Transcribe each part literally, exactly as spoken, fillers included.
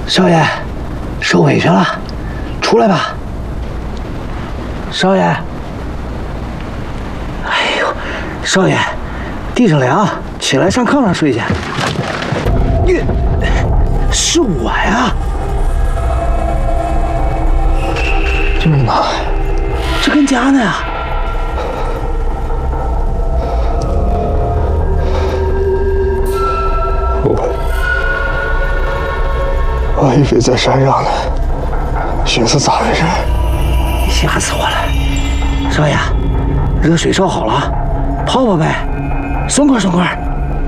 少爷，受委屈了，出来吧。少爷，哎呦，少爷，地上凉，起来上炕上睡去。你，是我呀。 这是哪？ 这跟家呢呀。 我，我还以为在山上呢，寻思咋回事。 吓死我了！少爷，热水烧好了，泡泡呗，松快松快。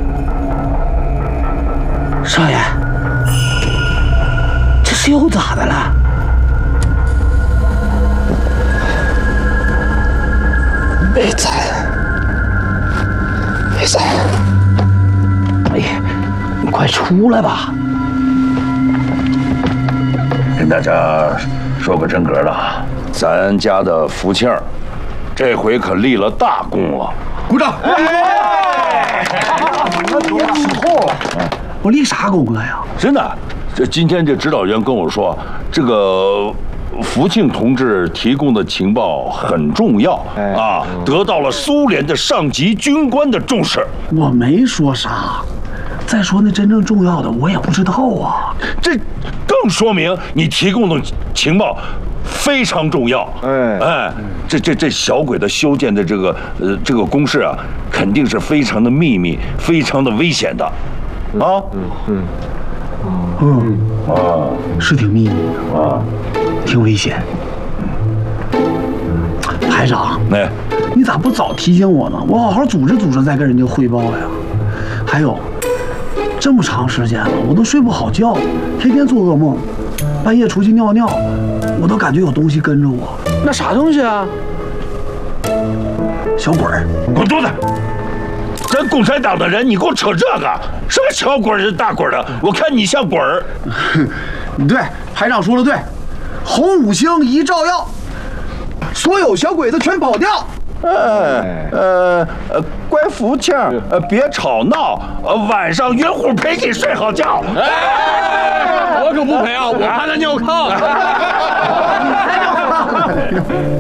少爷，这是又咋的了？ 没在，没在。 哎呀，你快出来吧！ 跟大家说个真格的，咱家的福庆儿，这回可立了大功了。鼓掌！ 哎，别起哄了，我立啥功了呀？ 真的，这今天这指导员跟我说，这个福庆同志提供的情报很重要啊，得到了苏联的上级军官的重视。 我没说啥。再说那真正重要的，我也不知道啊。 这更说明你提供的情报非常重要。哎哎，这这这小鬼子修建的这个呃这个工事啊，肯定是非常的秘密，非常的危险的，啊。嗯嗯嗯啊，是挺秘密的啊，挺危险。排长， 哎， 你咋不早提醒我呢？我好好组织组织再跟人家汇报呀。还有。这么长时间了，我都睡不好觉，天天做噩梦，半夜出去尿尿，我都感觉有东西跟着我。 那啥东西啊？ 小鬼儿！ 滚犊子！咱共产党的人，你给我扯这个？什么小鬼儿、大鬼儿的？我看你像鬼儿。 对，排长说的对，红五星一照耀，所有小鬼子全跑掉。 呃呃呃，乖福庆，呃，别吵闹，呃，晚上约会陪你睡好觉。 哎，我可不陪啊，我怕他尿炕。